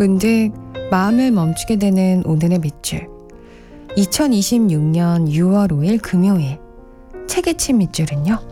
문득 마음을 멈추게 되는 오늘의 밑줄. 2026년 6월 5일 금요일 책의 침 밑줄은요.